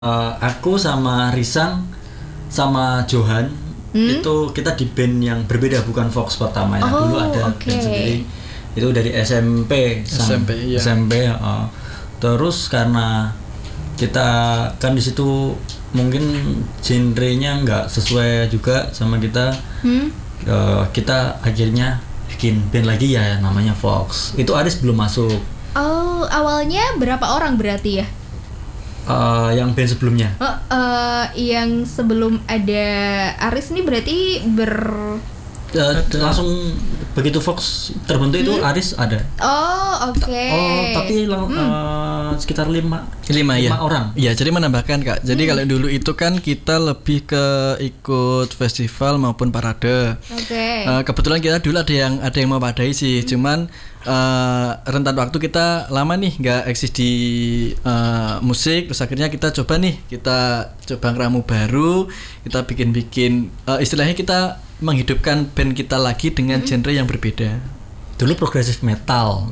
Aku sama Risang sama Johan itu kita di band yang berbeda, bukan Fox pertama ya. Dulu ada band sendiri itu dari SMP SMP, iya. SMP. Terus karena kita kan di situ mungkin genrenya nggak sesuai juga sama kita, kita akhirnya bikin band lagi ya, namanya Fox. Itu Aris belum masuk. Oh, awalnya berapa orang berarti ya? Yang band sebelumnya. Yang sebelum ada Aris nih berarti langsung begitu Fox terbentuk itu Aris ada. Oh, oke. Tapi sekitar 5 ya. orang. Iya, jadi menambahkan Kak. Jadi kalau dulu itu kan kita lebih ke ikut festival maupun parade. Oke. Kebetulan kita dulu ada yang memadai sih. Cuman rentan waktu kita lama nih nggak eksis di musik. Terus akhirnya kita coba ngeramu baru. Kita bikin istilahnya kita menghidupkan band kita lagi dengan genre yang berbeda. Dulu progresif metal.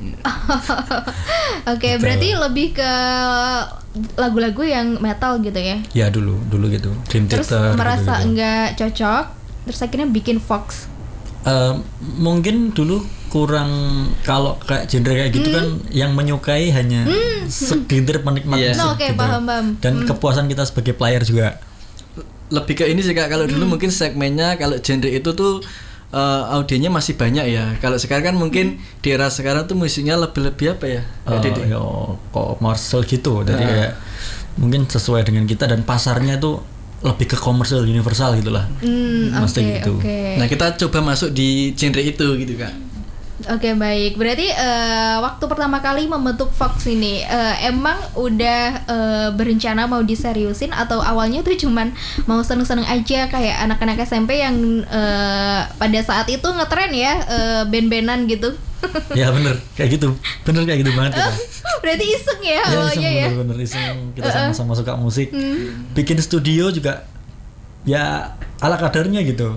Oke, berarti lebih ke lagu-lagu yang metal gitu ya? Ya dulu gitu. Dream Terus Theater, merasa gitu. nggak cocok, terus akhirnya bikin Fox. Mungkin dulu kurang, kalau kayak genre kayak gitu kan yang menyukai hanya segelintir penikmat musik Oke, gitu. paham. Dan kepuasan kita sebagai player juga. Lebih ke ini sih Kak, kalau dulu mungkin segmennya kalau genre itu tuh audienya masih banyak ya. Kalau sekarang kan mungkin di era sekarang tuh musiknya lebih apa ya? Kok Marcel gitu. Jadi kayak mungkin sesuai dengan kita dan pasarnya tuh lebih ke komersial universal gitulah. Mesti gitu. Nah, kita coba masuk di genre itu gitu Kak. Oke, baik. Berarti waktu pertama kali membentuk Fox ini emang udah berencana mau diseriusin atau awalnya tuh cuman mau seneng-seneng aja kayak anak-anak SMP yang pada saat itu ngetren ya, band-bandan gitu. Ya bener kayak gitu banget kita. Berarti iseng ya awalnya ya. Bener iseng, kita sama-sama suka musik. Bikin studio juga ya ala kadarnya gitu.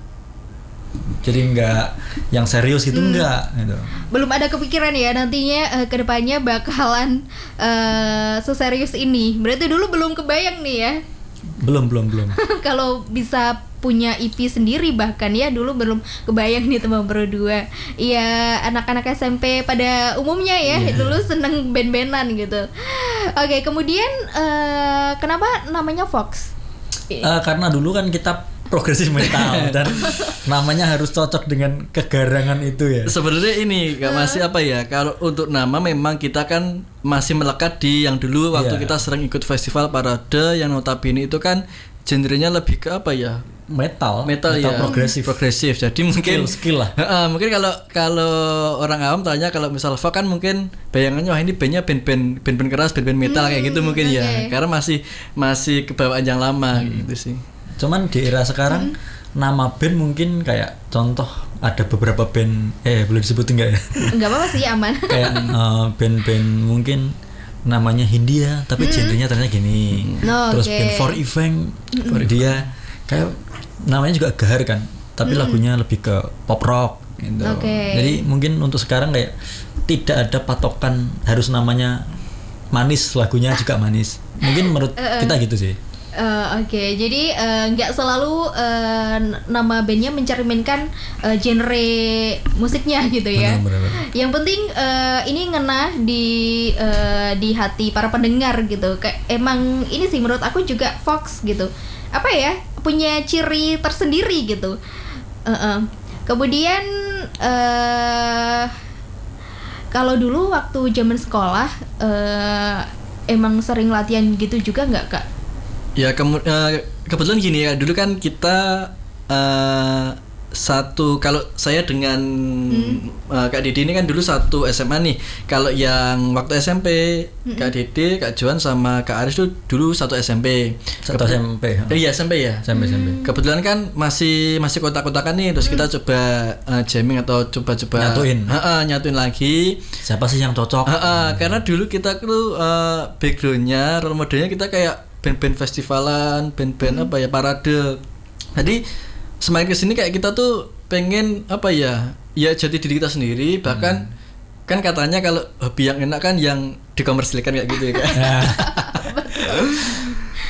Jadi nggak yang serius gitu, nggak gitu. Belum ada kepikiran ya nantinya kedepannya bakalan seserius ini. Berarti dulu belum kebayang nih ya. Belum. Kalau bisa punya EP sendiri bahkan ya, dulu belum kebayang nih teman berdua. Iya, anak-anak SMP pada umumnya ya, dulu seneng band-bandan gitu. Oke, kemudian kenapa namanya Fox? Karena dulu kan kita progresif metal dan namanya harus cocok dengan kegarangan itu ya. Sebenarnya ini Kak, masih apa ya? Kalau untuk nama memang kita kan masih melekat di yang dulu waktu kita sering ikut festival parade yang notabene itu kan genrenya lebih ke apa ya? Metal ya, progresif. Jadi mungkin skill lah. Mungkin kalau orang awam tanya kalau misal Fox kan mungkin bayangannya wah ini bandnya band keras, band metal kayak gitu mungkin ya. Karena masih kebawaan yang lama gitu sih. Cuman di era sekarang nama band mungkin kayak contoh ada beberapa band boleh disebutin nggak ya? Nggak apa-apa sih, aman. Kayak band-band mungkin namanya Hindia tapi genrenya ternyata gini. Terus band For Event dia kayak namanya juga gahar kan, tapi lagunya lebih ke pop rock gitu. Jadi mungkin untuk sekarang kayak tidak ada patokan harus namanya manis, lagunya juga manis. Mungkin menurut kita gitu sih. Jadi nggak selalu nama bandnya mencerminkan genre musiknya gitu ya. Benar. Yang penting ini ngena di hati para pendengar gitu. Kayak emang ini sih menurut aku juga Fox gitu. Apa ya, punya ciri tersendiri gitu. Kemudian kalau dulu waktu zaman sekolah emang sering latihan gitu juga nggak Kak? Ya kebetulan gini ya, dulu kan kita kalau saya dengan Kak Didi ini kan dulu satu SMA nih. Kalau yang waktu SMP Kak Didi, Kak Johan sama Kak Aris tuh dulu satu SMP. Satu SMP. Iya SMP ya. SMP. Kebetulan kan masih kotak-kotakan nih, terus kita coba jamming atau coba nyatuin lagi. Siapa sih yang cocok? Karena dulu kita tuh backgroundnya, role modelnya kita kayak band-band festivalan, band-band apa ya, parade. Jadi semakin kesini kayak kita tuh pengen apa ya jati diri kita sendiri, bahkan kan katanya kalau hobi yang enak kan yang dikomersilkan kayak gitu ya kan.